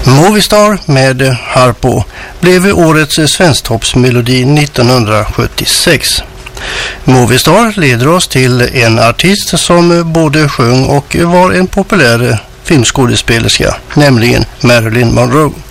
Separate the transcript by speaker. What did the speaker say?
Speaker 1: Movistar med Harpo blev årets svensktoppsmelodi 1976. Movistar leder oss till en artist som både sjöng och var en populär filmskådespelerska, nämligen Marilyn Monroe.